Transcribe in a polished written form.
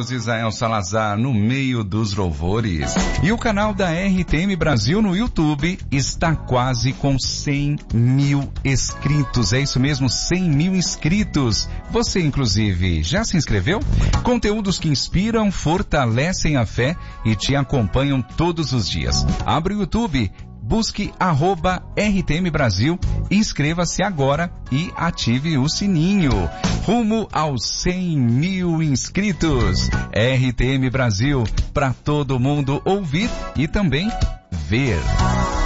ouvimos Israel Salazar no meio dos louvores. E o canal da RTM Brasil no YouTube está quase com 100 mil inscritos. É isso mesmo, 100 mil inscritos. Você, inclusive, já se inscreveu? Conteúdos que inspiram, fortalecem a fé e te acompanham todos os dias. Abre o YouTube, busque @RTM Brasil, inscreva-se agora e ative o sininho. Rumo aos 100 mil inscritos. RTM Brasil, para todo mundo ouvir e também ver.